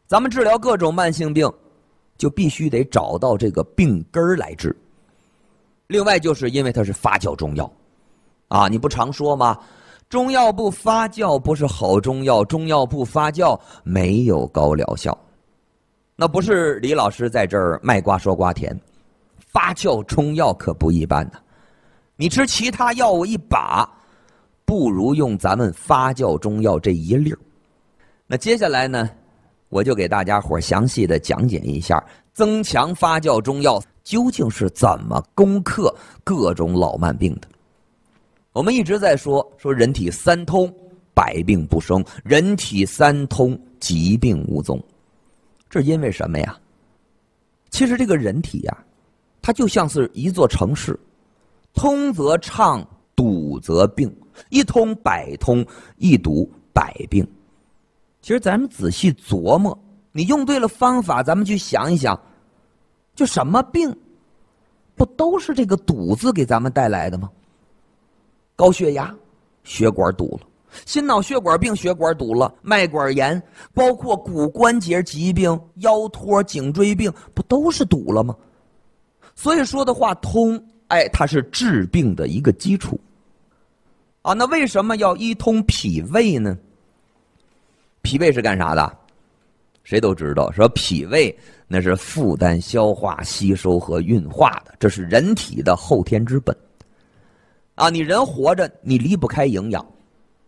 咱们治疗各种慢性病，就必须得找到这个病根儿来治。另外就是因为它是发酵中药啊，你不常说吗？中药不发酵不是好中药，中药不发酵没有高疗效。那不是李老师在这儿卖瓜说瓜甜，发酵中药可不一般呢。你吃其他药物一把，不如用咱们发酵中药这一粒儿。那接下来呢，我就给大家伙详细的讲解一下增强发酵中药究竟是怎么攻克各种老慢病的。我们一直在说人体三通，百病不生；人体三通，疾病无踪。这因为什么呀？其实这个人体呀，它就像是一座城市，通则畅，堵则病，一通百通，一堵百病。其实咱们仔细琢磨，你用对了方法，咱们去想一想，就什么病不都是这个堵字给咱们带来的吗？高血压，血管堵了；心脑血管病，血管堵了；脉管炎，包括骨关节疾病、腰托、颈椎病，不都是堵了吗？所以说的话，通，它是治病的一个基础啊。那为什么要一通脾胃呢？脾胃是干啥的？谁都知道，说脾胃那是负担消化、吸收和运化的，这是人体的后天之本啊。你人活着，你离不开营养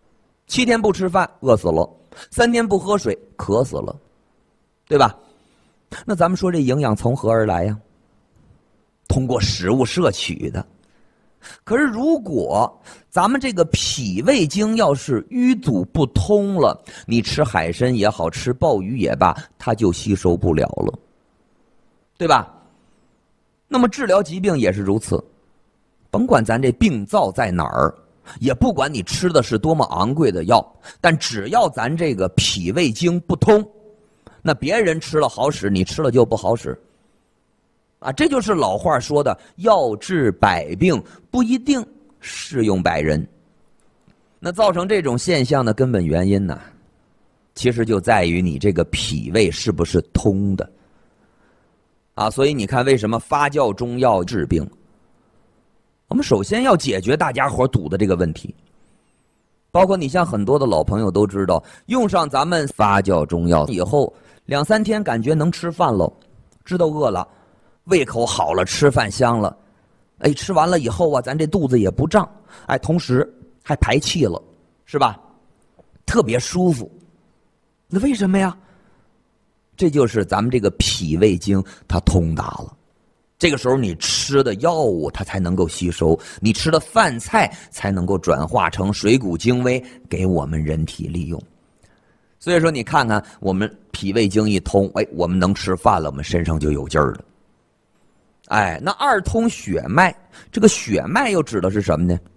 ，7天不吃饭饿死了，3天不喝水渴死了，对吧？那咱们说这营养从何而来呀？通过食物摄取的。可是如果咱们这个脾胃经要是淤阻不通了，你吃海参也好，吃鲍鱼也罢，它就吸收不了了，对吧？那么治疗疾病也是如此，甭管咱这病灶在哪儿，也不管你吃的是多么昂贵的药，但只要咱这个脾胃经不通，那别人吃了好使，你吃了就不好使啊。这就是老话说的，药治百病不一定适用百人。那造成这种现象的根本原因呢，其实就在于你这个脾胃是不是通的啊。所以你看，为什么发酵中药治病？我们首先要解决大家伙堵的这个问题。包括你像很多的老朋友都知道，用上咱们发酵中药以后，2、3天感觉能吃饭了，知道饿了，胃口好了，吃饭香了，吃完了以后啊，咱这肚子也不胀，同时还排气了，是吧？特别舒服。那为什么呀？这就是咱们这个脾胃经它通达了。这个时候你吃的药物它才能够吸收，你吃的饭菜才能够转化成水谷精微给我们人体利用。所以说你看看，我们脾胃经一通，我们能吃饭了，我们身上就有劲儿了。那二通血脉，这个血脉又指的是什么呢？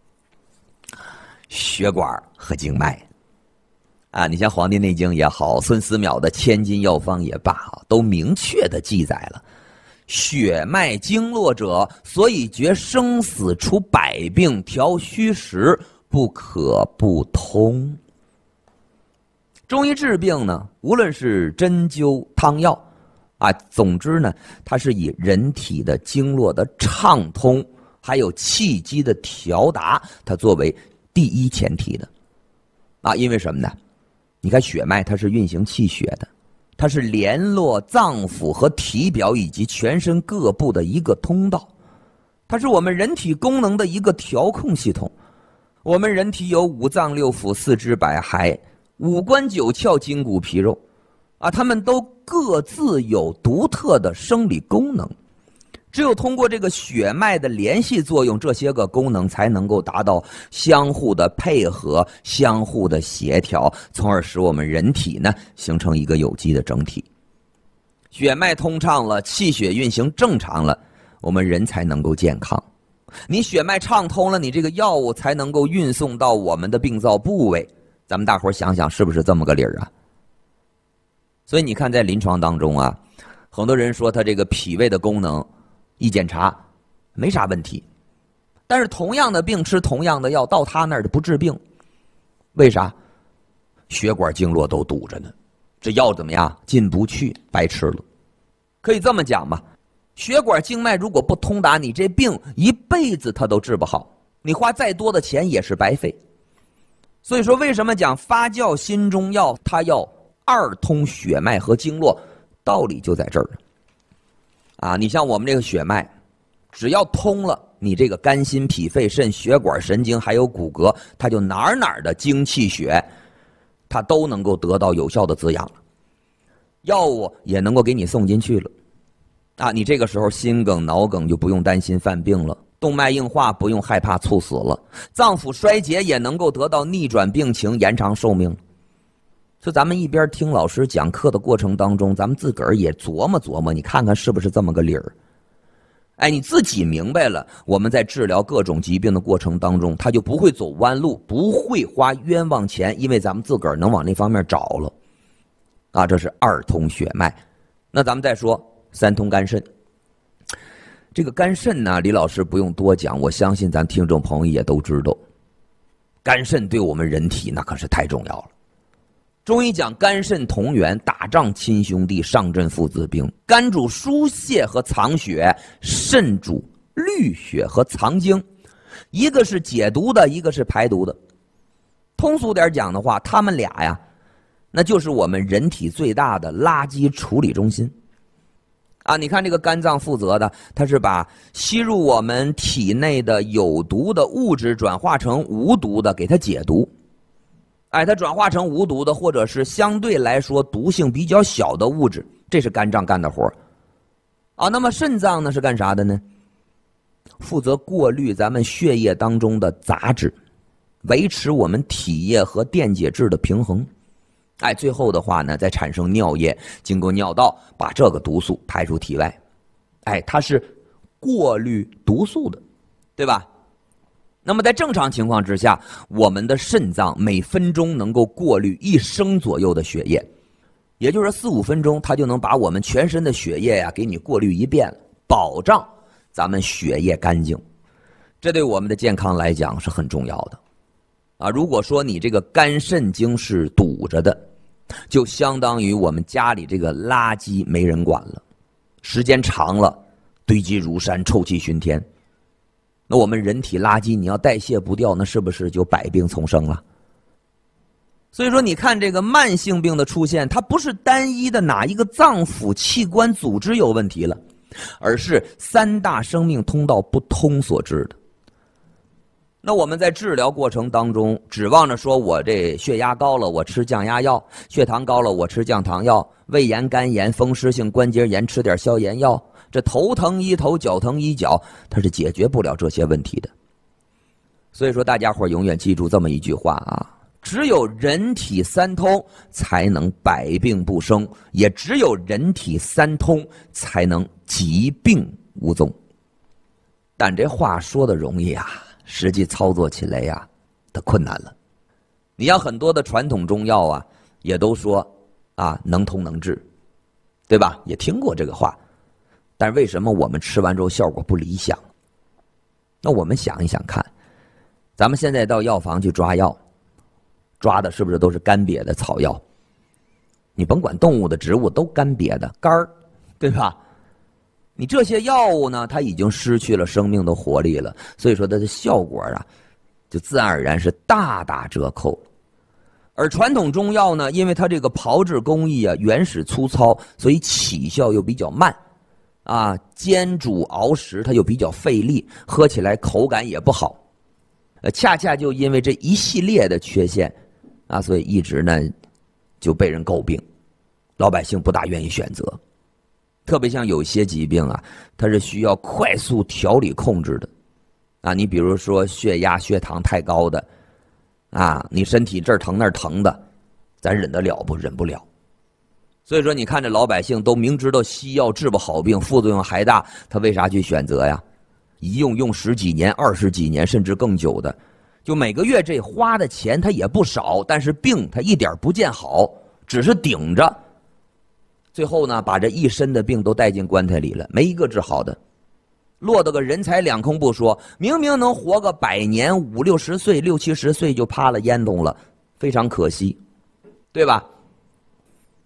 血管和经脉啊。你像《黄帝内经》也好，孙思邈的《千金药方》也罢，都明确的记载了，血脉经络者，所以决生死，除百病，调虚实，不可不通。中医治病呢，无论是针灸、汤药总之呢，它是以人体的经络的畅通，还有气机的调达，它作为第一前提的因为什么呢？你看血脉它是运行气血的，它是联络脏腑和体表以及全身各部的一个通道，它是我们人体功能的一个调控系统。我们人体有5脏6腑、4肢百骸、5官9窍、筋骨皮肉它们都各自有独特的生理功能，只有通过这个血脉的联系作用，这些个功能才能够达到相互的配合、相互的协调，从而使我们人体呢形成一个有机的整体。血脉通畅了，气血运行正常了，我们人才能够健康。你血脉畅通了，你这个药物才能够运送到我们的病灶部位。咱们大伙想想，是不是这么个理儿啊？所以你看，在临床当中很多人说他这个脾胃的功能一检查没啥问题，但是同样的病吃同样的药，到他那儿不治病，为啥？血管经络都堵着呢， 这药怎么样？进不去，白吃了。可以这么讲吧，血管静脉如果不通达，你这病一辈子它都治不好，你花再多的钱也是白费。所以说为什么讲发酵新中药它要二通血脉和经络，道理就在这儿啊。你像我们这个血脉只要通了，你这个肝心脾肺肾血管神经还有骨骼，它就哪儿的精气血它都能够得到有效的滋养了，药物也能够给你送进去了啊。你这个时候心梗脑梗就不用担心犯病了，动脉硬化不用害怕猝死了，脏腑衰竭也能够得到逆转病情，延长寿命。就咱们一边听老师讲课的过程当中，咱们自个儿也琢磨琢磨，你看看是不是这么个理儿。哎，你自己明白了，我们在治疗各种疾病的过程当中，他就不会走弯路，不会花冤枉钱，因为咱们自个儿能往那方面找了啊。这是二通血脉。那咱们再说三通肝肾。这个肝肾呢，李老师不用多讲，我相信咱听众朋友也都知道，肝肾对我们人体那可是太重要了。中医讲肝肾同源，打仗亲兄弟，上阵父子兵。肝主疏泄和藏血，肾主滤血和藏精，一个是解毒的，一个是排毒的。通俗点讲的话，他们俩呀，那就是我们人体最大的垃圾处理中心啊。你看这个肝脏负责的，它是把吸入我们体内的有毒的物质转化成无毒的，给它解毒。哎，它转化成无毒的，或者是相对来说毒性比较小的物质，这是肝脏干的活啊。那么肾脏呢是干啥的呢？负责过滤咱们血液当中的杂质，维持我们体液和电解质的平衡。哎，最后的话呢，再产生尿液，经过尿道把这个毒素排出体外。哎，它是过滤毒素的，对吧？那么在正常情况之下，我们的肾脏每分钟能够过滤1升左右的血液，也就是4、5分钟，它就能把我们全身的血液呀给你过滤一遍，保障咱们血液干净。这对我们的健康来讲是很重要的啊。如果说你这个肝肾经是堵着的，就相当于我们家里这个垃圾没人管了，时间长了堆积如山，臭气熏天。那我们人体垃圾你要代谢不掉，那是不是就百病丛生了？所以说你看这个慢性病的出现，它不是单一的哪一个脏腑器官组织有问题了，而是3大生命通道不通所致的。那我们在治疗过程当中指望着说我这血压高了我吃降压药，血糖高了我吃降糖药，胃炎肝炎风湿性关节炎吃点消炎药，这头疼医头脚疼医脚，它是解决不了这些问题的。所以说大家伙永远记住这么一句话啊，只有人体3通才能百病不生，也只有人体3通才能疾病无踪。但这话说的容易啊，实际操作起来呀它困难了。你像很多的传统中药啊也都说啊能通能治，对吧？也听过这个话，但是为什么我们吃完之后效果不理想？那我们想一想看，咱们现在到药房去抓药，抓的是不是都是干瘪的草药？你甭管动物的植物都干瘪的干儿，对吧？你这些药物呢，它已经失去了生命的活力了，所以说它的效果啊就自然而然是大打折扣。而传统中药呢，因为它这个炮制工艺啊原始粗糙，所以起效又比较慢啊，煎煮熬食它又比较费力，喝起来口感也不好。恰恰就因为这一系列的缺陷啊，所以一直呢就被人诟病，老百姓不大愿意选择。特别像有些疾病啊，它是需要快速调理控制的啊，你比如说血压血糖太高的啊，你身体这儿疼那儿疼的，咱忍得了不？忍不了。所以说你看这老百姓都明知道西药治不好病，副作用还大，他为啥去选择呀？一用10几年20几年甚至更久的，就每个月这花的钱他也不少，但是病他一点不见好，只是顶着，最后呢把这一身的病都带进棺材里了，没一个治好的，落得个人财两空不说，明明能活个100年，50、60岁60、70岁就趴了烟囱了，非常可惜，对吧？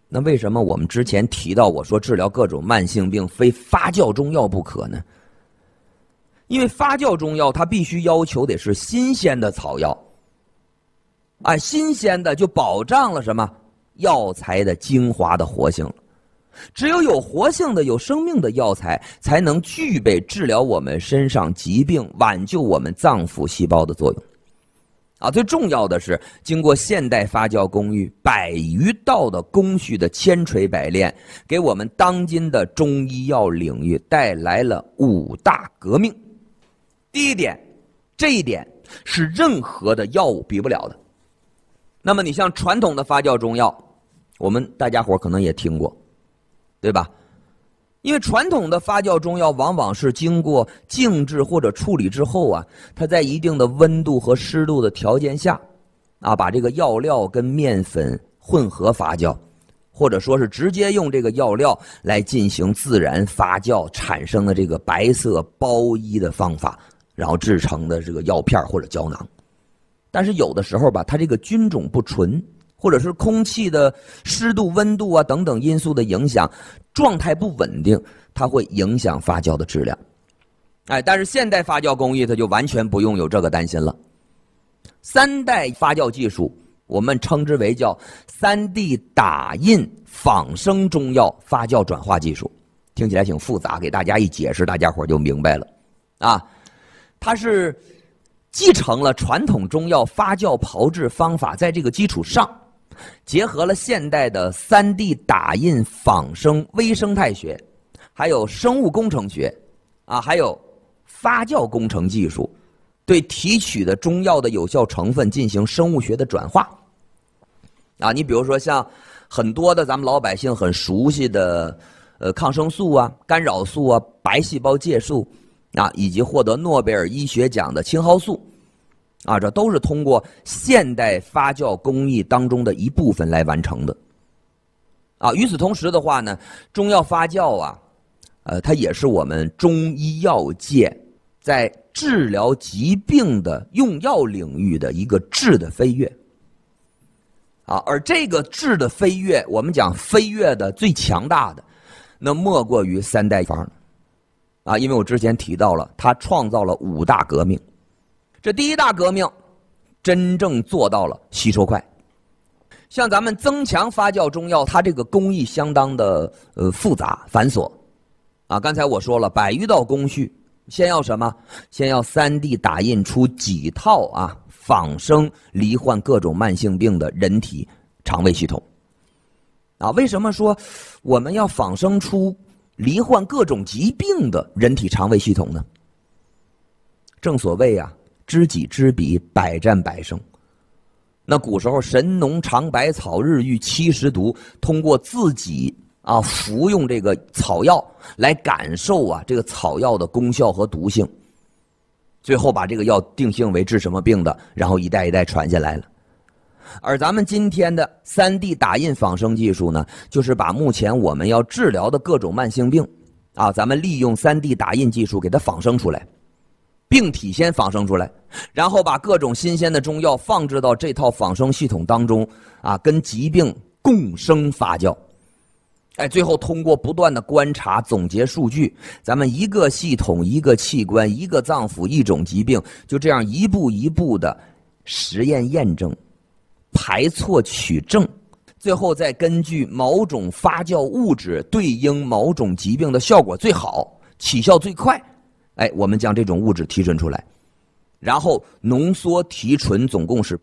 那为什么我们之前提到我说治疗各种慢性病非发酵中药不可呢？因为发酵中药它必须要求得是新鲜的草药，新鲜的就保障了什么？药材的精华的活性。只有有活性的、有生命的药材，才能具备治疗我们身上疾病、挽救我们脏腑细胞的作用。最重要的是，经过现代发酵工艺100余道的工序的千锤百炼，给我们当今的中医药领域带来了5大革命。第一点，这一点是任何的药物比不了的。那么你像传统的发酵中药，我们大家伙可能也听过，对吧？因为传统的发酵中药往往是经过静置或者处理之后它在一定的温度和湿度的条件下把这个药料跟面粉混合发酵，或者说是直接用这个药料来进行自然发酵产生的这个白色包衣的方法，然后制成的这个药片或者胶囊。但是有的时候它这个菌种不纯，或者是空气的湿度、温度等等因素的影响，状态不稳定，它会影响发酵的质量。但是现代发酵工艺它就完全不用有这个担心了。3代发酵技术，我们称之为叫3D 打印仿生中药发酵转化技术，听起来挺复杂，给大家一解释，大家伙就明白了。它是继承了传统中药发酵炮制方法，在这个基础上结合了现代的3D 打印仿生微生态学，还有生物工程学还有发酵工程技术，对提取的中药的有效成分进行生物学的转化。你比如说像很多的咱们老百姓很熟悉的抗生素干扰素白细胞介素以及获得诺贝尔医学奖的青蒿素这都是通过现代发酵工艺当中的一部分来完成的。与此同时的话呢，中药发酵它也是我们中医药界在治疗疾病的用药领域的一个质的飞跃。而这个质的飞跃，我们讲飞跃的最强大的，那莫过于3代方因为我之前提到了，它创造了5大革命。这第一大革命真正做到了吸收快。像咱们增强发酵中药，它这个工艺相当的复杂繁琐刚才我说了100余道工序，先要什么？先要3D 打印出几套仿生罹患各种慢性病的人体肠胃系统为什么说我们要仿生出罹患各种疾病的人体肠胃系统呢？正所谓知己知彼，百战百胜。那古时候神农尝百草，日遇70毒，通过自己服用这个草药来感受这个草药的功效和毒性，最后把这个药定性为治什么病的，然后一代一代传下来了。而咱们今天的3D 打印仿生技术呢，就是把目前我们要治疗的各种慢性病咱们利用3D 打印技术给它仿生出来，病体先仿生出来，然后把各种新鲜的中药放置到这套仿生系统当中跟疾病共生发酵。最后通过不断的观察总结数据，咱们一个系统一个器官一个脏腑一种疾病，就这样一步一步的实验验证，排错取证，最后再根据某种发酵物质对应某种疾病的效果最好，起效最快，我们将这种物质提纯出来，然后浓缩提纯，总共是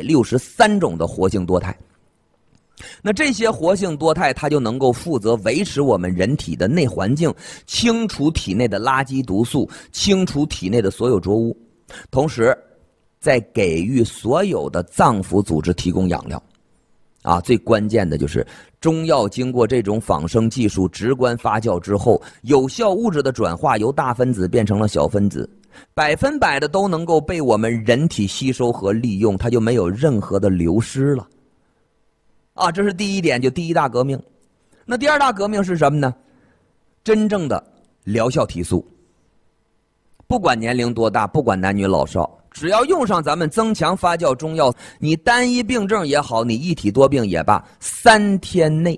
863种的活性多肽。那这些活性多肽它就能够负责维持我们人体的内环境，清除体内的垃圾毒素，清除体内的所有浊污，同时再给予所有的脏腑组织提供养料最关键的就是中药经过这种仿生技术直观发酵之后，有效物质的转化由大分子变成了小分子，100%的都能够被我们人体吸收和利用，它就没有任何的流失了这是第一点，就第一大革命。那第二大革命是什么呢？真正的疗效提速。不管年龄多大，不管男女老少，只要用上咱们增强发酵中药，你单一病症也好，你一体多病也罢，3天内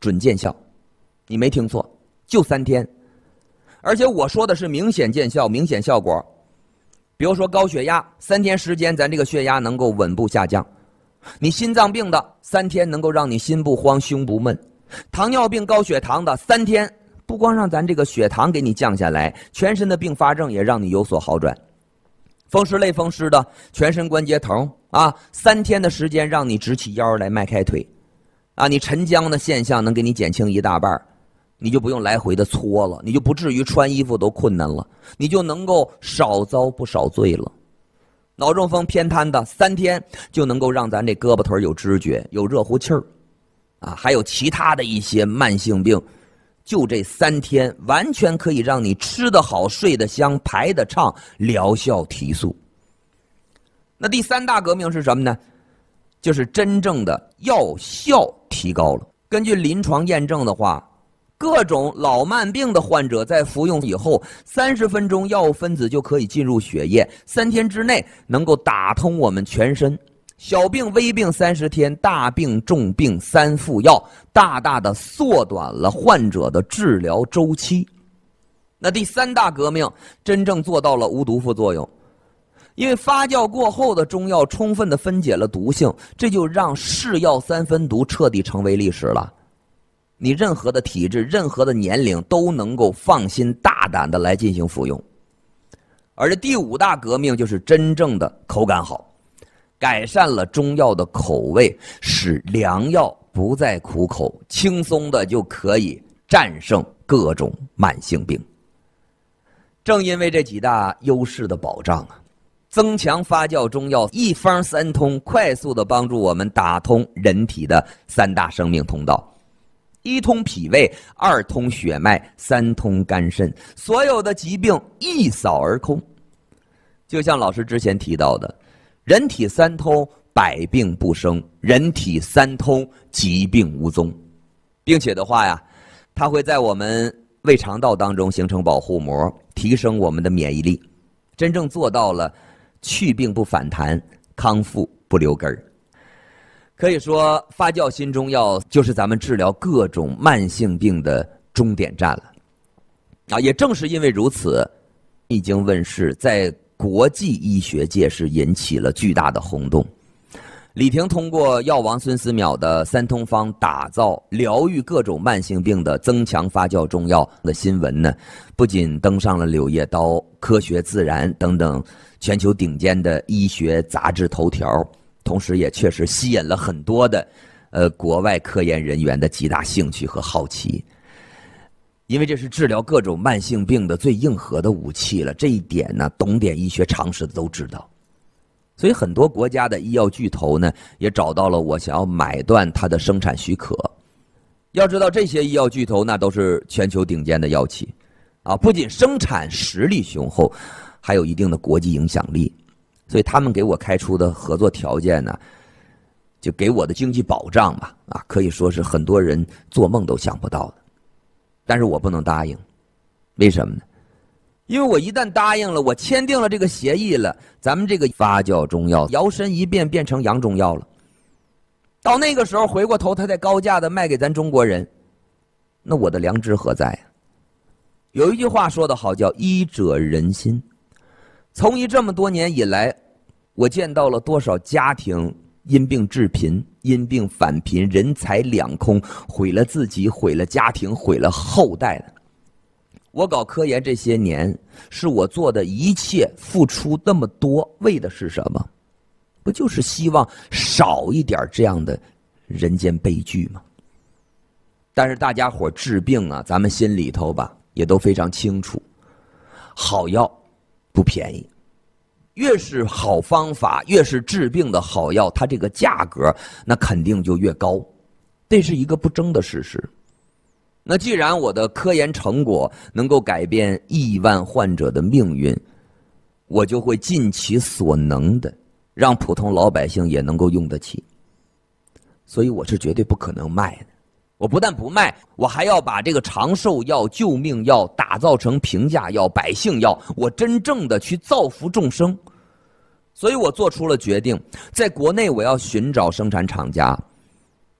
准见效。你没听错，就3天。而且我说的是明显见效，明显效果。比如说高血压，3天时间咱这个血压能够稳步下降。你心脏病的3天能够让你心不慌胸不闷，糖尿病高血糖的3天不光让咱这个血糖给你降下来，全身的并发症也让你有所好转。风湿类风湿的全身关节疼啊，3天的时间让你直起腰来迈开腿啊，你沉僵的现象能给你减轻一大半，你就不用来回的搓了，你就不至于穿衣服都困难了，你就能够少遭不少罪了。脑中风偏瘫的3天就能够让咱这胳膊腿有知觉，有热乎气儿啊，还有其他的一些慢性病，就这3天完全可以让你吃得好睡得香排得畅，疗效提速。那第3大革命是什么呢？就是真正的药效提高了。根据临床验证的话，各种老慢病的患者在服用以后，30分钟药物分子就可以进入血液，3天之内能够打通我们全身。小病微病30天，大病重病3副药，大大的缩短了患者的治疗周期。那第3大革命真正做到了无毒副作用，因为发酵过后的中药充分的分解了毒性，这就让是药3分毒彻底成为历史了。你任何的体质任何的年龄都能够放心大胆的来进行服用。而这第5大革命就是真正的口感好，改善了中药的口味，使良药不再苦口，轻松的就可以战胜各种慢性病。正因为这几大优势的保障啊，增强发酵中药一方3通，快速的帮助我们打通人体的3大生命通道：1通脾胃，2通血脉，3通肝肾，所有的疾病一扫而空。就像老师之前提到的，人体3通，百病不生；人体3通，疾病无踪。并且的话呀，它会在我们胃肠道当中形成保护膜，提升我们的免疫力，真正做到了去病不反弹，康复不留根儿。可以说发酵新中药就是咱们治疗各种慢性病的终点站了啊！也正是因为如此，已经问世，在国际医学界是引起了巨大的轰动。李婷通过药王孙思邈的3通方打造疗愈各种慢性病的增强发酵中药的新闻呢，不仅登上了《柳叶刀》、《科学自然》等等全球顶尖的医学杂志头条，同时也确实吸引了很多的国外科研人员的极大兴趣和好奇。因为这是治疗各种慢性病的最硬核的武器了，这一点呢，懂点医学常识的都知道。所以很多国家的医药巨头呢，也找到了我，想要买断它的生产许可。要知道这些医药巨头那都是全球顶尖的药企啊，不仅生产实力雄厚，还有一定的国际影响力。所以他们给我开出的合作条件呢，就给我的经济保障吧，啊，可以说是很多人做梦都想不到的。但是我不能答应，为什么呢？因为我一旦答应了，我签订了这个协议了，咱们这个发酵中药摇身一变变成洋中药了。到那个时候回过头，他再高价的卖给咱中国人，那我的良知何在啊？有一句话说得好，叫医者仁心。从医这么多年以来，我见到了多少家庭因病致贫，因病返贫，人财两空，毁了自己，毁了家庭，毁了后代的。我搞科研这些年，是我做的一切付出那么多，为的是什么？不就是希望少一点这样的人间悲剧吗？但是大家伙治病啊，咱们心里头吧也都非常清楚，好药不便宜，越是好方法，越是治病的好药，它这个价格那肯定就越高，这是一个不争的事实。那既然我的科研成果能够改变亿万患者的命运，我就会尽其所能的让普通老百姓也能够用得起。所以我是绝对不可能卖的。我不但不卖，我还要把这个长寿药、救命药打造成平价药、百姓药，我真正的去造福众生。所以我做出了决定，在国内我要寻找生产厂家，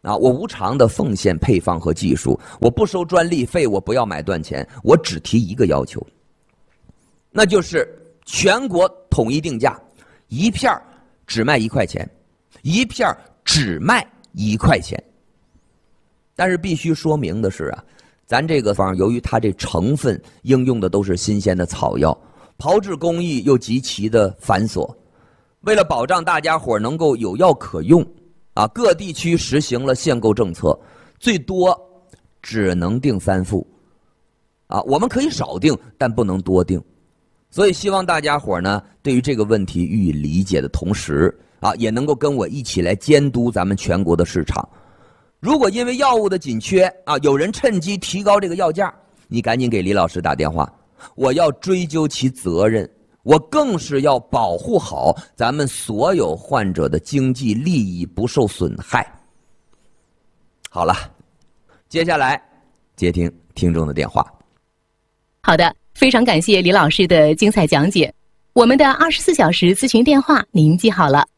啊，我无偿的奉献配方和技术，我不收专利费，我不要买断钱，我只提一个要求，那就是全国统一定价，一片只卖1块钱，一片只卖1块钱。但是必须说明的是啊，咱这个方由于它这成分应用的都是新鲜的草药，炮制工艺又极其的繁琐，为了保障大家伙能够有药可用啊，各地区实行了限购政策，最多只能订3副啊，我们可以少订，但不能多订。所以希望大家伙呢，对于这个问题予以理解的同时啊，也能够跟我一起来监督咱们全国的市场。如果因为药物的紧缺啊，有人趁机提高这个药价，你赶紧给李老师打电话，我要追究其责任，我更是要保护好咱们所有患者的经济利益不受损害。好了，接下来接听听众的电话。 好的，非常感谢李老师的精彩讲解。我们的24小时咨询电话您记好了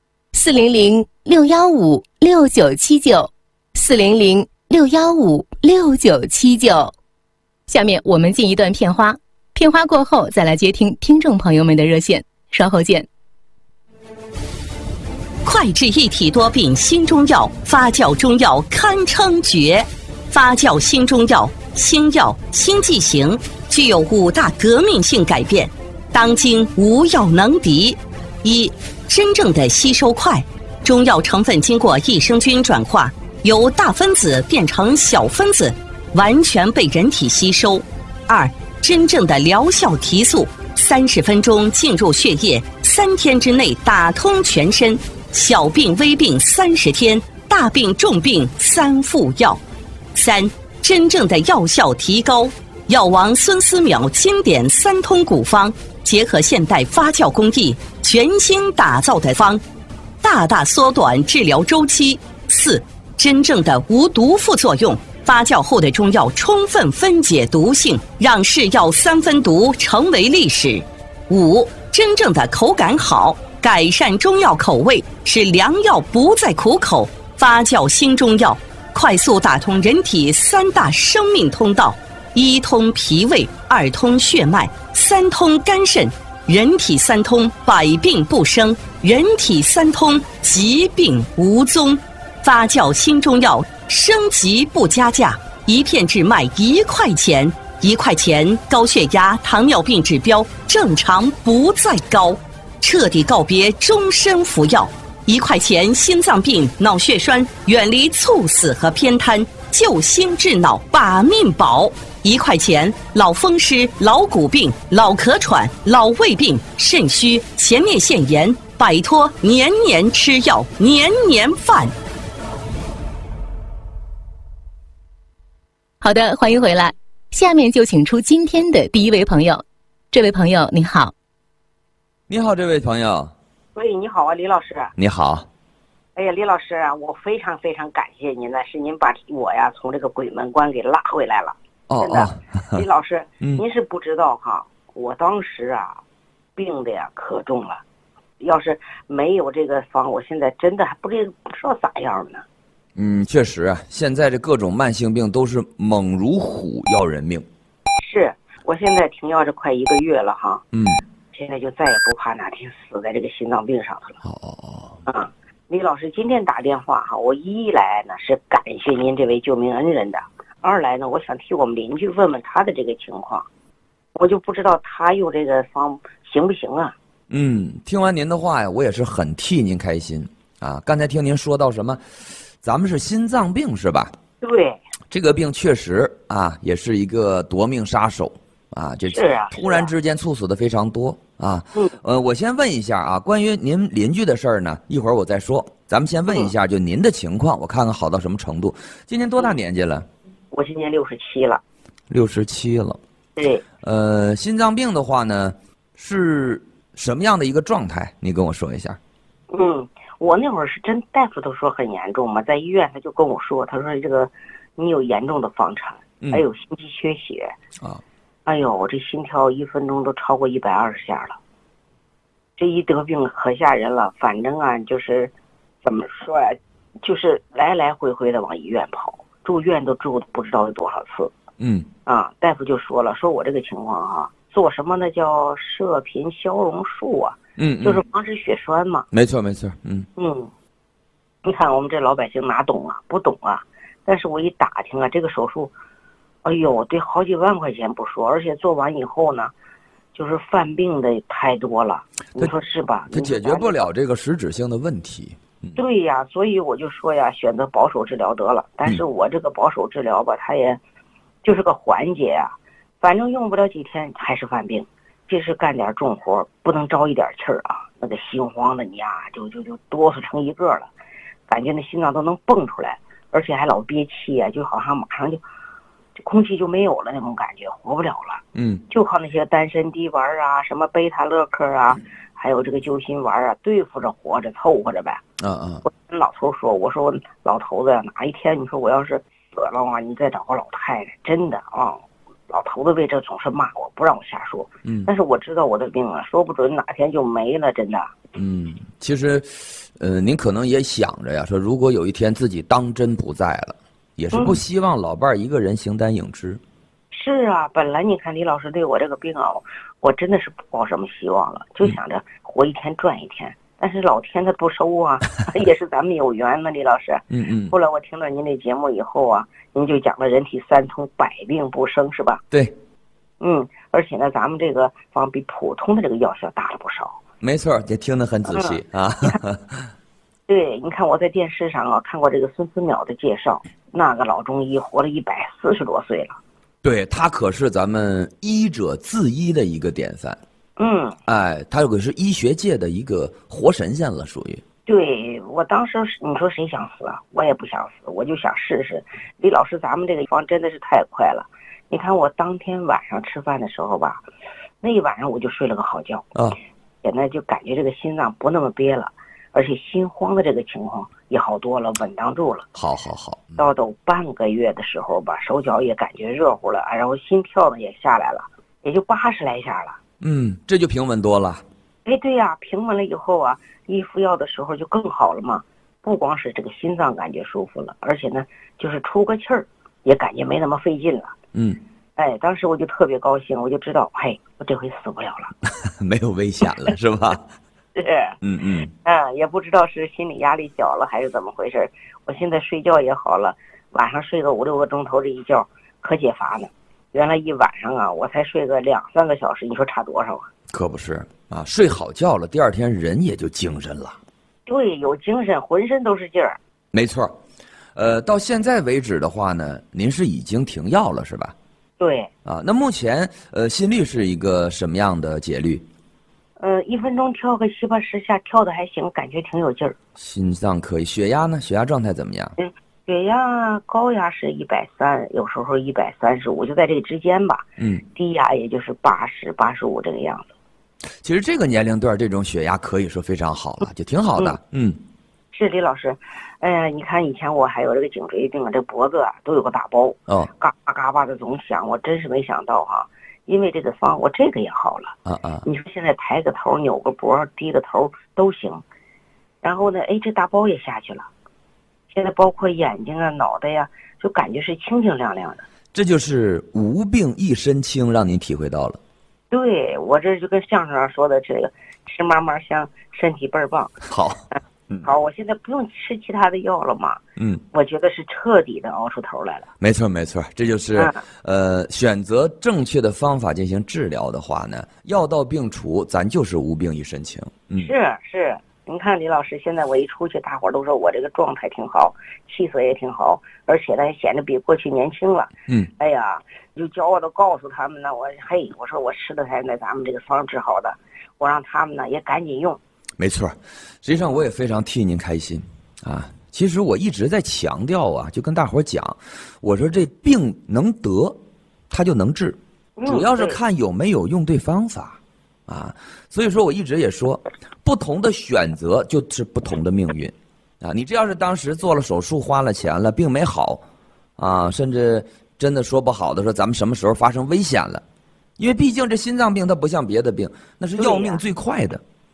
，400-615-6979，400-615-6979。下面我们进一段片花，片花过后再来接听听众朋友们的热线，稍后见。 快治一体多病新中药，发酵中药堪称绝。发酵新中药，新药新剂型，具有5大革命性改变，当今无药能敌。一、真正的吸收快，中药成分经过益生菌转化，由大分子变成小分子，完全被人体吸收。2、真正的疗效提速，30分钟进入血液，3天之内打通全身，小病微病30天，大病重病3副药。3、真正的药效提高，药王孙思邈经典3通古方，结合现代发酵工艺，全新打造的方，大大缩短治疗周期。4、真正的无毒副作用，发酵后的中药充分分解毒性，让是药3分毒成为历史。5、真正的口感好，改善中药口味，使良药不再苦口。发酵新中药，快速打通人体3大生命通道：1通脾胃，2通血脉，3通肝肾。人体3通，百病不生；人体3通，疾病无踪。发酵新中药，升级不加价，一片只卖1块钱，1块钱高血压、糖尿病指标正常不再高，彻底告别终身服药。1块钱心脏病、脑血栓远离猝死和偏瘫，救心治脑把命保。1块钱老风湿、老骨病、老咳喘、老胃病、肾虚、前列腺炎，摆脱年年吃药、年年饭。 好的，欢迎回来。下面就请出今天的第一位朋友。这位朋友您好。 你好，这位朋友。 喂，你好啊，李老师。 你好。 哎呀，李老师啊，我非常非常感谢您呢，是您把我呀从这个鬼门关给拉回来了。真的，李老师，您是不知道哈，我当时啊，病的呀可重了，要是没有这个方，我现在真的还不知道咋样呢。 确实啊，现在这各种慢性病都是猛如虎，要人命。 是，我现在停药这快1个月了哈。现在就再也不怕哪天死在这个心脏病上头了。李老师今天打电话哈，我一来呢是感谢您这位救命恩人的，二来呢我想替我们邻居问问他的这个情况，我就不知道他用这个方行不行啊。 听完您的话呀，我也是很替您开心啊。刚才听您说到什么，咱们是心脏病是吧？ 对， 这个病确实啊，也是一个夺命杀手啊，这突然之间猝死的非常多啊。我先问一下啊，关于您邻居的事儿呢，一会儿我再说。咱们先问一下，就您的情况，我看看好到什么程度。今年多大年纪了？ 我今年67了。 67了。 对。 心脏病的话呢，是什么样的一个状态？你跟我说一下。 我那会儿是真，大夫都说很严重嘛，在医院他就跟我说，他说这个你有严重的房颤，还有心肌缺血啊。哎呦，我这心跳1分钟都超过120下了，这一得病可吓人了。反正啊，就是怎么说呀， 就是来来回回的往医院跑，住院都住不知道有多少次。大夫就说了，说我这个情况做什么呢？叫射频消融术啊，就是防止血栓嘛。 没错。 你看我们这老百姓哪懂啊？不懂啊。但是我一打听啊，这个手术，哎呦，得好几万块钱不说，而且做完以后呢，就是犯病的太多了，你说是吧？ 它解决不了这个实质性的问题。 对呀，所以我就说呀，选择保守治疗得了。但是我这个保守治疗吧，它也就是个缓解啊，反正用不了几天还是犯病。这是干点重活，不能着一点气儿啊，那个心慌的你呀，就哆嗦成一个了，感觉那心脏都能蹦出来，而且还老憋气啊，就好像马上就空气就没有了那种感觉，活不了了。就靠那些丹参滴丸啊，什么贝塔乐克啊，还有这个救心丸啊，对付着活着凑合着呗。我跟老头说，我说老头子呀，哪一天你说我要是死了啊，你再找个老太太，真的啊。老头子为这总是骂我，不让我瞎说。但是我知道我的病啊，说不准哪天就没了，真的。 其实，您可能也想着呀，说如果有一天自己当真不在了，也是不希望老伴儿一个人形单影只。 是啊，本来你看李老师对我这个病啊，我真的是不抱什么希望了，就想着活一天赚一天。但是老天他不收啊，也是咱们有缘呢，李老师。后来我听了您这节目以后啊，您就讲了人体三通，百病不生，是吧？ 对。 而且呢，咱们这个方比普通的这个药效大了不少。没错，也听得很仔细啊。 对，你看我在电视上啊看过这个孙思邈的介绍，那个老中医活了140多岁了。 对，他可是咱们医者自医的一个典范。他可是医学界的一个活神仙了，属于。 对，我当时你说谁想死啊？我也不想死，我就想试试。李老师，咱们这个方真的是太快了。你看我当天晚上吃饭的时候吧，那一晚上我就睡了个好觉现在就感觉这个心脏不那么憋了，而且心慌的这个情况也好多了，稳当住了。 好。 到半个月的时候吧，手脚也感觉热乎了，然后心跳呢也下来了，也就80来下了。 这就平稳多了。 对呀，平稳了以后啊，一服药的时候就更好了嘛。不光是这个心脏感觉舒服了，而且呢，就是出个气儿也感觉没那么费劲了。当时我就特别高兴，我就知道，我这回死不了了， 没有危险了，是吧？ 是。也不知道是心理压力小了还是怎么回事。我现在睡觉也好了，晚上睡个5、6个钟头这一觉可解乏呢。原来一晚上啊，我才睡个2、3个小时，你说差多少啊？ 可不是啊，睡好觉了，第二天人也就精神了。 对，有精神，浑身都是劲儿。 没错。到现在为止的话呢，您是已经停药了是吧？ 对。 那目前心率是一个什么样的节律 ？1分钟跳个7、80下，跳的还行，感觉挺有劲儿。 心脏可以，血压呢？血压状态怎么样？ 血压高压是130，有时候135，就在这之间吧。低压也就是80、85这个样子。 其实这个年龄段这种血压可以说非常好了，就挺好的。 是李老师，你看以前我还有这个颈椎病啊，这脖子啊都有个大包，嘎巴嘎巴的总响，我真是没想到因为这个方我这个也好了。你说现在抬个头、扭个脖、低个头都行，然后呢，这大包也下去了。现在包括眼睛啊、脑袋呀，就感觉是清清亮亮的。 这就是无病一身轻，让您体会到了。 对，我这就跟相声上说的这个吃嘛嘛香，身体倍儿棒。 好。 好，我现在不用吃其他的药了嘛。我觉得是彻底的熬出头来了。没错， 这就是选择正确的方法进行治疗的话呢，药到病除，咱就是无病一身轻。 是，您看李老师，现在我一出去，大伙儿都说我这个状态挺好，气色也挺好，而且呢显得比过去年轻了。就骄傲的告诉他们呢，我说我吃的才那咱们这个方治好的，我让他们呢也赶紧用。 没错，实际上我也非常替您开心其实我一直在强调就跟大伙讲，我说这病能得，它就能治，主要是看有没有用对方法所以说我一直也说，不同的选择就是不同的命运你这要是当时做了手术花了钱了，病没好甚至真的说不好的说咱们什么时候发生危险了，因为毕竟这心脏病它不像别的病，那是要命最快的。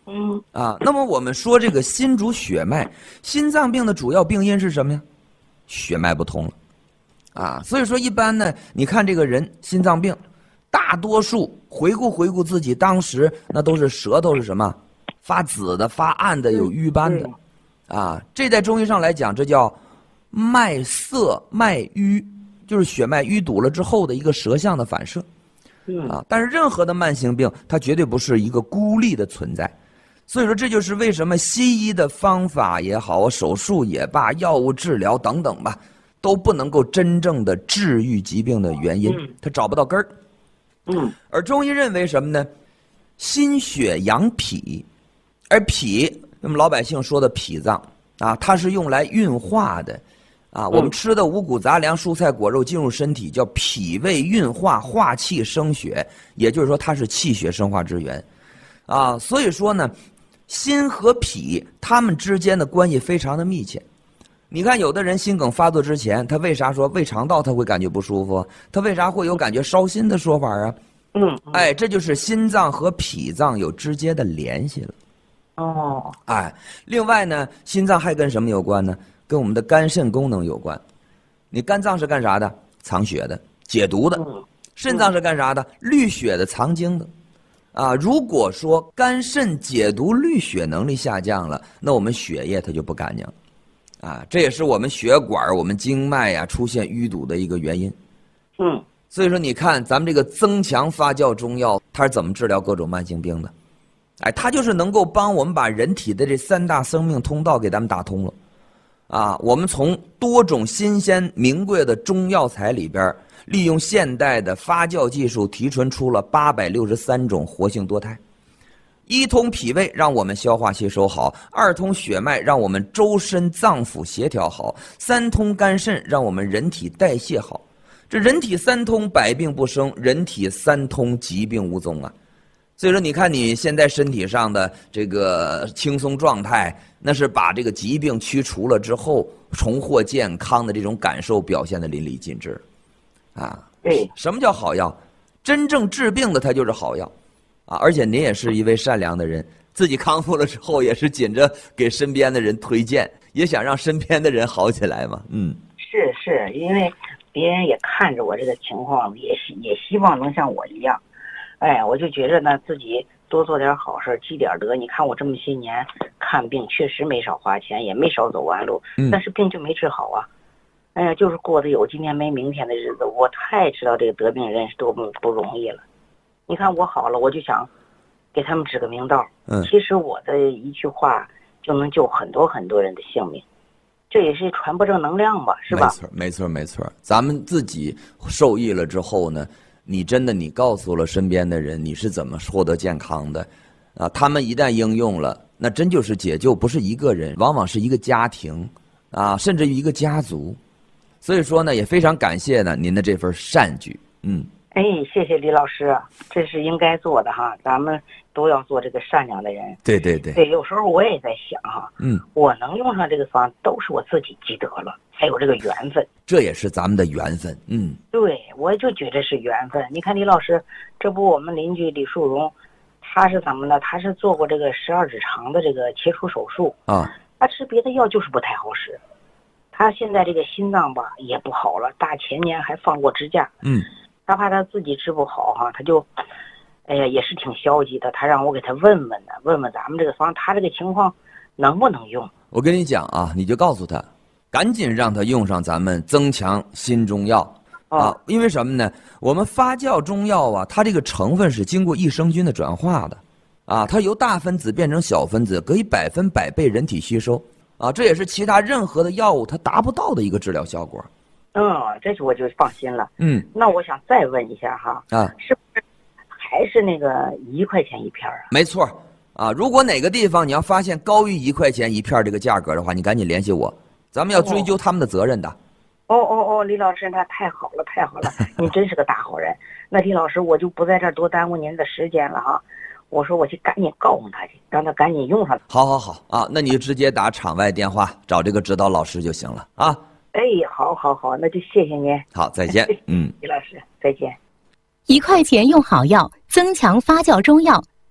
那么我们说这个心主血脉，心脏病的主要病因是什么呀？血脉不通了，所以说一般呢，你看这个人心脏病，大多数回顾自己当时那都是舌头是什么发紫的、发暗的、有瘀斑的，这在中医上来讲，这叫脉涩脉瘀，就是血脉淤堵了之后的一个舌象的反射。但是任何的慢性病，它绝对不是一个孤立的存在。所以说，这就是为什么西医的方法也好，手术也罢，药物治疗等等吧，都不能够真正的治愈疾病的原因，它找不到根儿。而中医认为什么呢？心血养脾，而脾，我们老百姓说的脾脏它是用来运化的。我们吃的五谷杂粮、蔬菜果肉进入身体，叫脾胃运化，化气生血，也就是说它是气血生化之源。所以说呢，心和脾它们之间的关系非常的密切。你看有的人心梗发作之前，他为啥说胃肠道他会感觉不舒服？他为啥会有感觉烧心的说法啊？这就是心脏和脾脏有直接的联系了。另外呢，心脏还跟什么有关呢？跟我们的肝肾功能有关。你肝脏是干啥的？藏血的、解毒的。肾脏是干啥的？滤血的、藏精的。如果说肝肾解毒滤血能力下降了，那我们血液它就不干净了。这也是我们血管、我们经脉出现淤堵的一个原因。所以说你看咱们这个增强发酵中药，它是怎么治疗各种慢性病的？它就是能够帮我们把人体的这3大生命通道给咱们打通了。我们从多种新鲜名贵的中药材里边，利用现代的发酵技术提纯出了863种活性多肽。一通脾胃让我们消化吸收好，2通血脉让我们周身脏腑协调好，3通肝肾让我们人体代谢好。这人体3通，百病不生；人体3通，疾病无踪。所以说你看你现在身体上的这个轻松状态，那是把这个疾病驱除了之后重获健康的这种感受表现得淋漓尽致。什么叫好药？真正治病的它就是好药。而且您也是一位善良的人，自己康复了之后也是紧着给身边的人推荐，也想让身边的人好起来嘛。 是因为别人也看着我这个情况，也希望能像我一样。我就觉着呢，自己多做点好事，积点德。你看我这么些年看病，确实没少花钱，也没少走弯路，但是病就没治好啊。就是过得有今天没明天的日子。我太知道这个得病人是多么不容易了。你看我好了，我就想给他们指个明道。其实我的一句话就能救很多很多人的性命，这也是传播正能量吧，是吧？ 没错。咱们自己受益了之后呢，你告诉了身边的人你是怎么获得健康的，他们一旦应用了，那真就是解救不是一个人，往往是一个家庭甚至于一个家族。所以说呢，也非常感谢呢您的这份善举。 谢谢李老师，这是应该做的哈，咱们都要做这个善良的人。对，有时候我也在想我能用上这个方都是我自己积德了，还有这个缘分， 这也是咱们的缘分。 对，我就觉得是缘分。你看李老师，这不我们邻居李树荣，他是怎么呢？他是做过这个12指肠的这个切除手术他吃别的药就是不太好使，他现在这个心脏吧也不好了，大前年还放过支架。他怕他自己治不好他就也是挺消极的。他让我给他问问咱们这个方，他这个情况能不能用。 我跟你讲你就告诉他赶紧让他用上咱们增强新中药因为什么呢？我们发酵中药它这个成分是经过益生菌的转化的它由大分子变成小分子，可以100分100倍人体吸收这也是其他任何的药物它达不到的一个治疗效果。 这我就放心了。那我想再问一下是不是还是那个1块钱一片没错如果哪个地方你要发现高于1块钱一片这个价格的话，你赶紧联系我，咱们要追究他们的责任的。 李老师，那太好了，您真是个大好人。那李老师，我就不在这儿多耽误您的时间了我说我去赶紧告诉他去，让他赶紧用上。 好那你就直接打场外电话找这个指导老师就行了好，那就谢谢您。 好，再见。 李老师，再见。 1块钱用好药，增强发酵中药，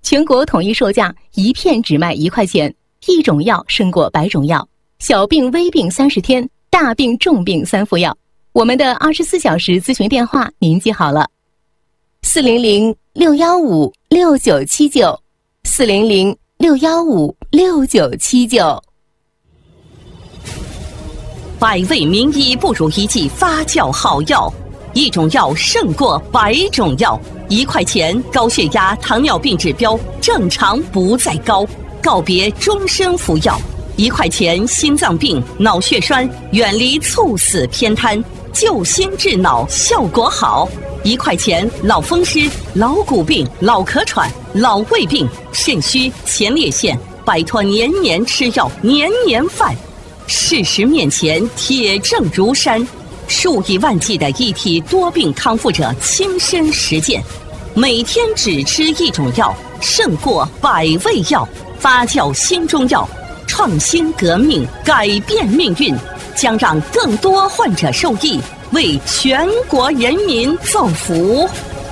全国统一售价一片只卖1块钱，一种药胜过100种药，小病微病30天，大病重病3副药。我们的24小时咨询电话您记好了：400-615-6979 400-615-6979。 百味名医不如一剂发酵好药，一种药胜过100种药。1块钱，高血压、糖尿病指标正常不再高，告别终身服药。1块钱，心脏病、脑血栓远离猝死偏瘫，救心治脑效果好。1块钱，老风湿、老骨病、老咳喘、老胃病、肾虚、前列腺，摆脱年年吃药、年年犯。事实面前，铁证如山，数以万计的一体多病康复者亲身实践，每天只吃一种药，胜过100味药。发酵新中药，创新革命，改变命运，将让更多患者受益，为全国人民造福。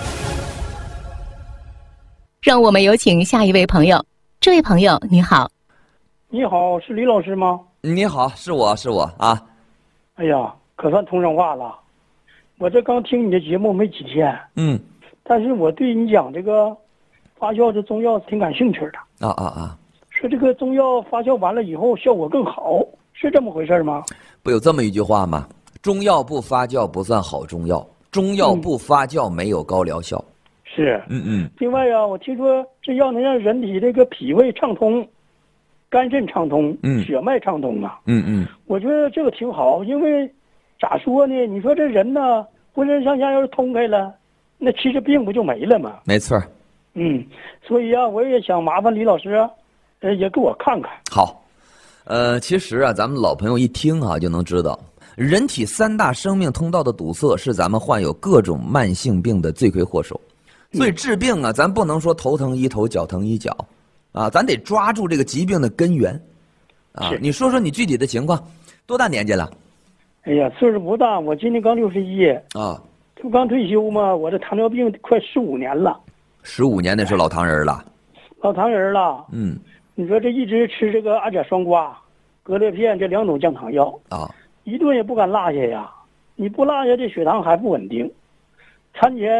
让我们有请下一位朋友。这位朋友你好。 你好，是李老师吗？ 你好，是我啊。 哎呀，可算通上话了。我这刚听你的节目没几天，但是我对你讲这个发酵这中药挺感兴趣的。说这个中药发酵完了以后效果更好，是这么回事吗？ 不有这么一句话吗？中药不发酵不算好中药，中药不发酵没有高疗效。 是，另外啊，我听说这药能让人体这个脾胃畅通，肝肾畅通，血脉畅通啊。我觉得这个挺好，因为咋说呢？你说这人呢，浑身上下要是通开了，那其实病不就没了吗？ 没错。 所以啊，我也想麻烦李老师，也给我看看。 好，其实啊，咱们老朋友一听啊，就能知道，人体3大生命通道的堵塞是咱们患有各种慢性病的罪魁祸首。所以治病啊，咱不能说头疼医头，脚疼医脚，啊，咱得抓住这个疾病的根源。你说说你具体的情况，多大年纪了？ 哎呀，岁数不大，我今年刚61 啊， 就刚退休嘛。我这糖尿病快15年了。 15年那是老糖人了。 老糖人了。你说这一直吃这个阿甲双胍、格列片这2种降糖药啊，一顿也不敢落下呀。你不落下，这血糖还不稳定。餐前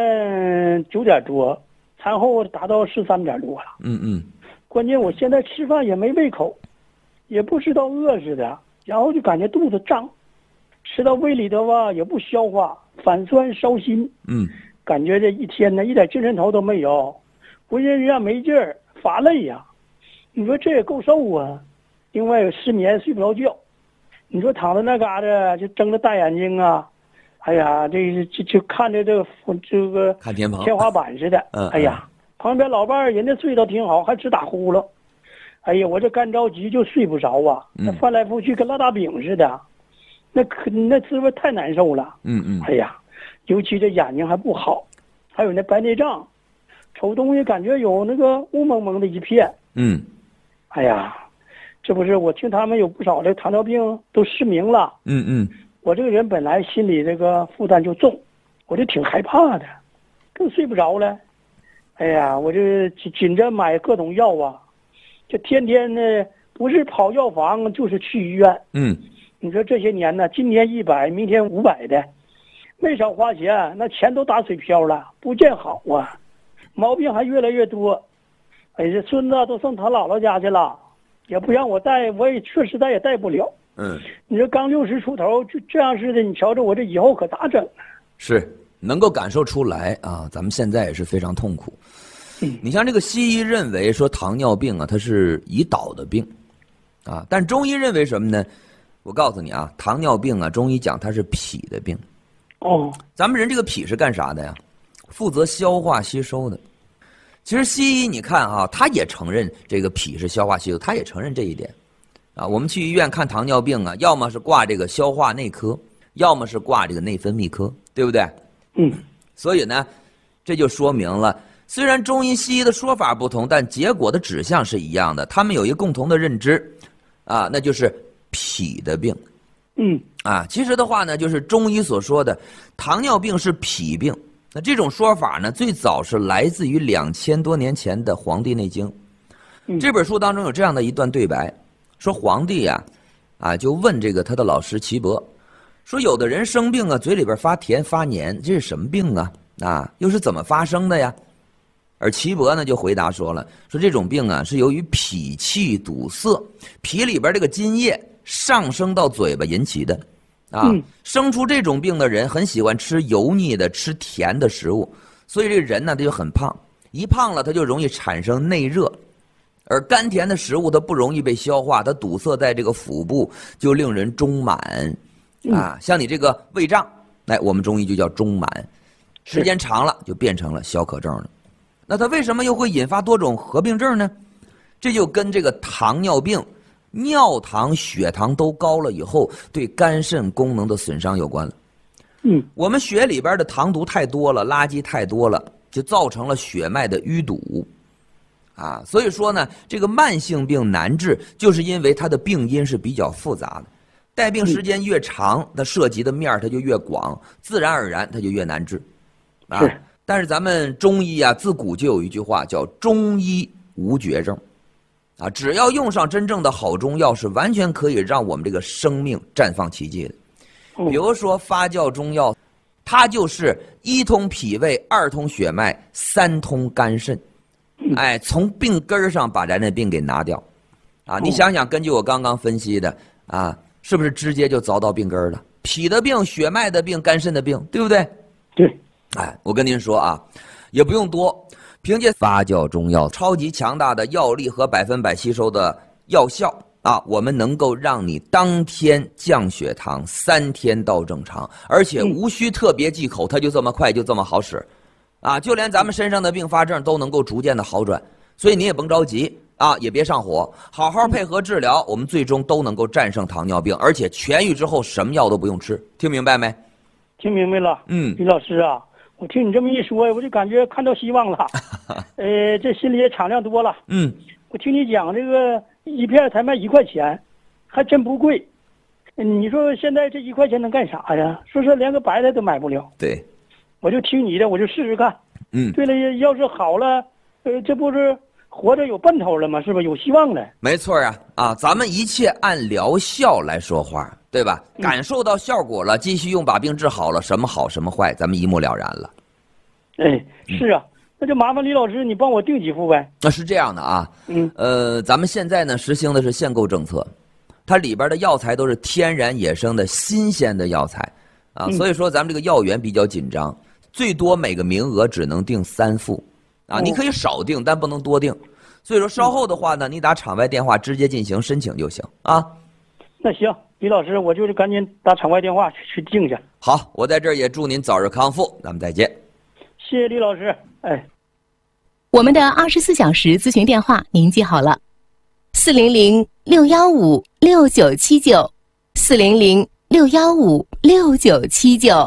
9点多，餐后达到13点多了。关键我现在吃饭也没胃口，也不知道饿似的，然后就感觉肚子胀，吃到胃里头吧也不消化，反酸烧心。感觉这一天呢一点精神头都没有，浑身上没劲儿，乏累呀。你说这也够受啊。另外有失眠，睡不着觉。你说躺在那嘎达就睁着大眼睛啊，哎呀，就看着这个看天棚天花板似的。哎呀，旁边老伴儿人家睡得挺好，还直打呼噜。哎呀，我这干着急就睡不着啊，那翻来覆去跟拉大饼似的，那滋味太难受了。哎呀，尤其这眼睛还不好，还有那白内障，瞅东西感觉有那个雾蒙蒙的一片。哎呀，这不是我听他们有不少的糖尿病都失明了。我这个人本来心里这个负担就重，我就挺害怕的，更睡不着了。哎呀，我这紧着买各种药啊，这天天呢不是跑药房就是去医院。你说这些年呢，今天100，明天500的，没少花钱，那钱都打水漂了，不见好啊，毛病还越来越多。哎，这孙子都上他姥姥家去了，也不让我带，我也确实也带不了。你说刚60出头就这样似的，你瞧着我这以后可咋整？ 是能够感受出来啊，咱们现在也是非常痛苦。你像这个西医认为说糖尿病啊，它是胰岛的病，啊，但中医认为什么呢？我告诉你啊，糖尿病啊，中医讲它是脾的病。咱们人这个脾是干啥的呀？负责消化吸收的。其实西医你看啊，他也承认这个脾是消化吸收，他也承认这一点。啊，我们去医院看糖尿病啊，要么是挂这个消化内科，要么是挂这个内分泌科，对不对？所以呢，这就说明了，虽然中医西医的说法不同，但结果的指向是一样的。他们有一个共同的认知，啊，那就是脾的病。其实的话呢，就是中医所说的糖尿病是脾病， 那这种说法呢，最早是来自于2000多年前的《黄帝内经》。这本书当中有这样的一段对白，说皇帝就问这个他的老师岐伯，说有的人生病嘴里边发甜发黏，这是什么病又是怎么发生的呀？而岐伯呢就回答说这种病是由于脾气堵塞，脾里边这个津液上升到嘴巴引起的。生出这种病的人很喜欢吃油腻的、吃甜的食物，所以这个人呢他就很胖，一胖了他就容易产生内热，而甘甜的食物它不容易被消化，它堵塞在这个腹部，就令人中满。像你这个胃胀，我们中医就叫中满，时间长了就变成了消渴症了。那它为什么又会引发多种合并症呢？这就跟这个糖尿病尿糖、血糖都高了以后对肝肾功能的损伤有关了。我们血里边的糖毒太多了，垃圾太多了，就造成了血脉的淤堵。所以说呢，这个慢性病难治，就是因为它的病因是比较复杂的，带病时间越长，它涉及的面它就越广，自然而然它就越难治。但是咱们中医自古就有一句话叫中医无绝症。只要用上真正的好中药，是完全可以让我们这个生命绽放奇迹的。比如说发酵中药，它就是1通脾胃，2通血脉，3通肝肾，从病根上把咱的病给拿掉。你想想，根据我刚刚分析的是不是直接就凿到病根了？脾的病、血脉的病、肝肾的病，对不对？ 对。 我跟您说也不用多，凭借发酵中药超级强大的药力和100%吸收的药效我们能够让你当天降血糖，3天到正常，而且无需特别忌口，它就这么快，就这么好使就连咱们身上的并发症都能够逐渐的好转。所以你也甭着急也别上火，好好配合治疗，我们最终都能够战胜糖尿病，而且痊愈之后什么药都不用吃。听明白没？ 听明白了。李老师我听你这么一说，我就感觉看到希望了。这心里也敞亮多了。我听你讲这个一片才卖1块钱，还真不贵。你说现在这1块钱能干啥呀？说连个白菜都买不了。 对， 我就听你的，我就试试看。对了，要是好了，这不是活着有奔头了吗？是吧？有希望了。没错咱们一切按疗效来说话，对吧？感受到效果了，继续用，把病治好了，什么好什么坏，咱们一目了然了。 是那就麻烦李老师，你帮我订几副呗。 是这样的咱们现在呢实行的是限购政策，它里边的药材都是天然野生的新鲜的药材所以说咱们这个药源比较紧张，最多每个名额只能订3副你可以少订，但不能多订。所以说稍后的话呢，你打场外电话直接进行申请就行那行，李老师，我就是赶紧打场外电话去订去。 好，我在这儿也祝您早日康复，咱们再见。 谢谢李老师。 我们的24小时咨询电话您记好了，400-615-6979，400-615-6979。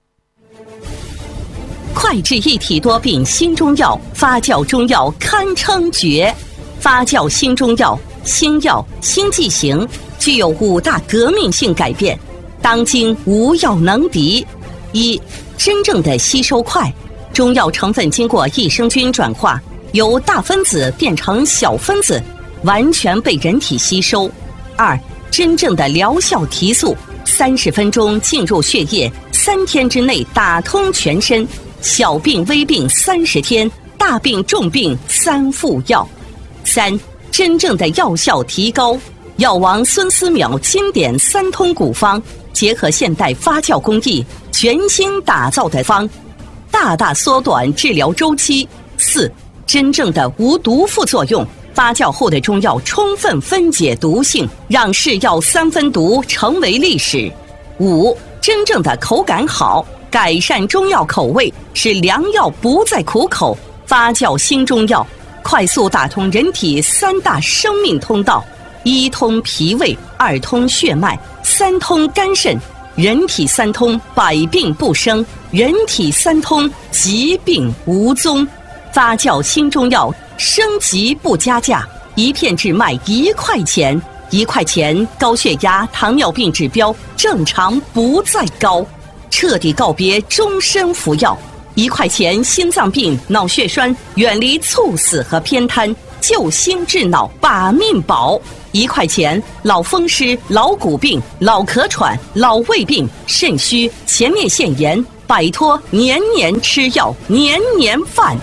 快治一体多病新中药，发酵中药堪称绝。发酵新中药，新药新剂型，具有5大革命性改变，当今无药能敌。1、真正的吸收快，中药成分经过益生菌转化，由大分子变成小分子，完全被人体吸收。2、真正的疗效提速，30分钟进入血液，3天之内打通全身，小病微病30天，大病重病3副药。3、真正的药效提高，药王孙思邈经典3通古方，结合现代发酵工艺，全新打造的方，大大缩短治疗周期。4、真正的无毒副作用，发酵后的中药充分分解毒性，让是药3分毒成为历史。5、真正的口感好，改善中药口味，使良药不再苦口。发酵新中药，快速打通人体3大生命通道：1通脾胃，2通血脉，3通肝肾。人体3通，百病不生；人体3通，疾病无踪。发酵新中药，升级不加价，一片只卖1块钱，1块钱高血压、糖尿病指标正常不再高，彻底告别终身服药。 1块钱心脏病、脑血栓，远离猝死和偏瘫，救心治脑，把命保。1块钱老风湿、老骨病、老咳喘、老胃病、肾虚、前列腺炎，摆脱年年吃药、年年犯。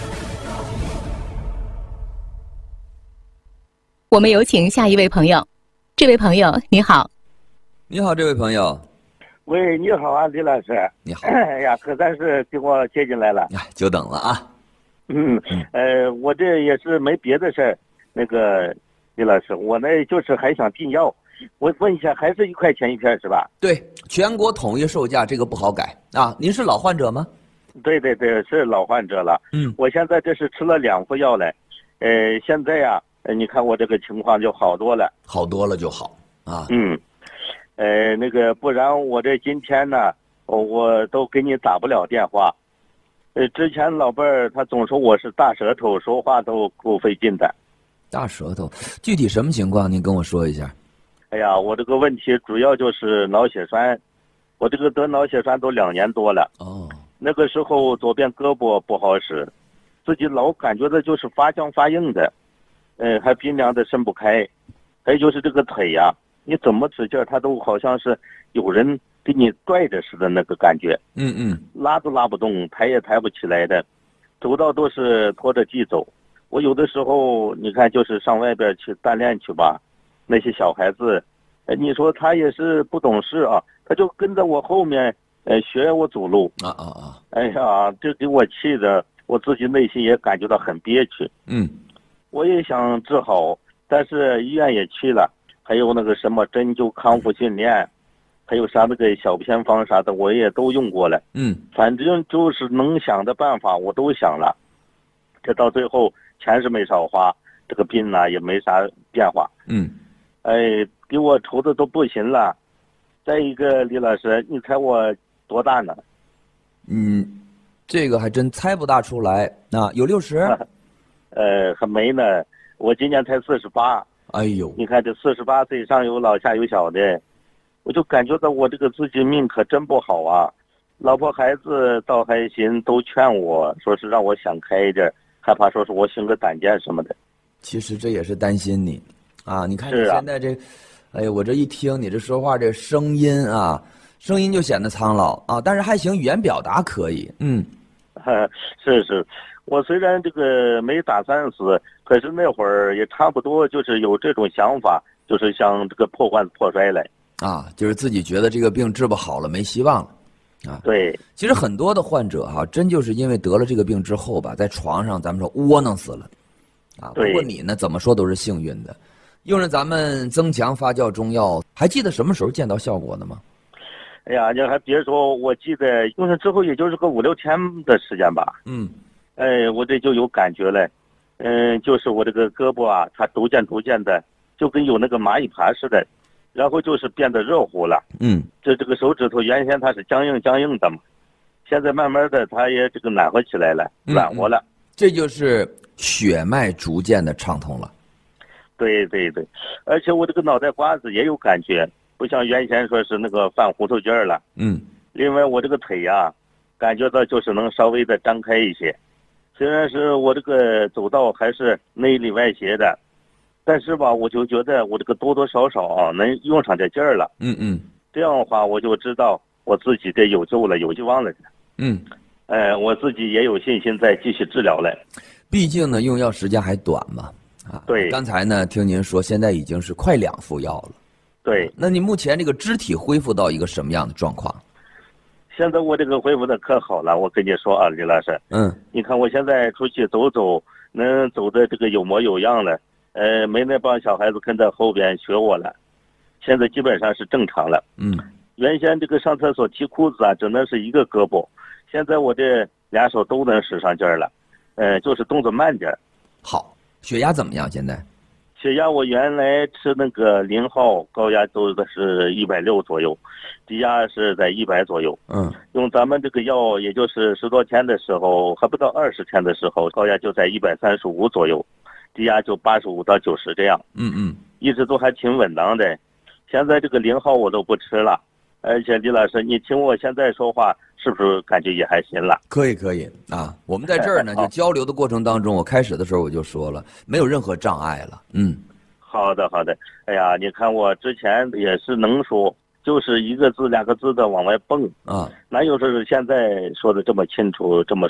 我们有请下一位朋友。这位朋友你好。 你好，这位朋友。 喂，你好啊，李老师。 你好。 哎呀，可算是给我接进来了。 久等了啊。 我这也是没别的事儿。那个李老师，我呢就是还想订药，我问一下，还是1块钱一片是吧？ 对，全国统一售价，这个不好改啊。您是老患者吗？ 对，是老患者了。我现在这是吃了2副药了，现在呀，你看我这个情况就好多了。 好多了就好啊。 那个不然我这今天呢，我都给你打不了电话。之前老伴儿他总说我是大舌头，说话都够费劲的。 大舌头，具体什么情况？您跟我说一下。 哎呀，我这个问题主要就是脑血栓，我这个得脑血栓都2年多了。那个时候左边胳膊不好使，自己老感觉的就是发僵发硬的，还鼻梁的伸不开，还有就是这个腿呀，你怎么使劲，它都好像是有人给你拽着似的那个感觉。拉都拉不动，抬也抬不起来的，走道都是拖着地走。我有的时候你看就是上外边去锻炼去吧，那些小孩子，你说他也是不懂事啊，他就跟着我后面学我走路。哎呀，这给我气的，我自己内心也感觉到很憋屈。我也想治好，但是医院也去了，还有那个什么针灸康复训练，还有啥那个小偏方啥的，我也都用过了。反正就是能想的办法我都想了，这到最后钱是没少花，这个病呢也没啥变化。给我愁的都不行了。再一个，李老师，你猜我多大呢？ 这个还真猜不大出来啊，有60？ 还没呢，我今年才48。 哎呦， 你看这48岁上有老下有小的，我就感觉到我这个自己命可真不好啊。老婆孩子倒还行，都劝我说是让我想开一点，害怕说是我性格胆怯什么的。 其实这也是担心你啊。你看你现在这，哎呀，我这一听你这说话这声音啊，声音就显得苍老啊，但是还行，语言表达可以。 是，我虽然这个没打算死，可是那会儿也差不多就是有这种想法，就是想这个破罐子破摔来啊，就是自己觉得这个病治不好了，没希望了啊。 对， 其实很多的患者哈，真就是因为得了这个病之后吧，在床上咱们说窝囊死了啊。不过你呢，怎么说都是幸运的，用着咱们增强发酵中药，还记得什么时候见到效果的吗？ 哎呀，你还别说，我记得用上之后也就是个5、6天的时间吧。我这就有感觉了。就是我这个胳膊啊，它逐渐的就跟有那个蚂蚁爬似的，然后就是变得热乎了。这个手指头原先它是僵硬的嘛，现在慢慢的它也这个暖和起来了，软和了。 这就是血脉逐渐的畅通了。 对，而且我这个脑袋瓜子也有感觉，不像原先说是那个犯糊涂劲儿了。另外我这个腿呀，感觉到就是能稍微的张开一些，虽然是我这个走道还是内里外斜的，但是吧，我就觉得我这个多多少少啊能用上这劲儿了。这样的话我就知道我自己这有救了，有希望了。我自己也有信心再继续治疗了。 毕竟呢，用药时间还短嘛。 对。 刚才呢，听您说现在已经是快2副药了。 对。 那你目前这个肢体恢复到一个什么样的状况？ 现在我这个恢复的可好了，我跟你说啊，李老师。你看我现在出去走走，能走的这个有模有样了。没那帮小孩子跟在后边学我了，现在基本上是正常了。原先这个上厕所提裤子啊，只能是一个胳膊，现在我这2手都能使上劲儿了。就是动作慢点。 好，血压怎么样？现在？ 血压我原来吃那个0号，高压都是160左右，低压是在100左右。用咱们这个药，也就是10多天的时候，还不到20天的时候，高压就在135左右，低压就85到90这样。一直都还挺稳当的。现在这个0号我都不吃了，而且李老师，你听我现在说话， 是不是感觉也还行了？ 可以啊！我们在这儿呢，就交流的过程当中，我开始的时候我就说了，没有任何障碍了。 好的。哎呀，你看我之前也是能说，就是一个字两个字的往外蹦啊，哪有是现在说的这么清楚这么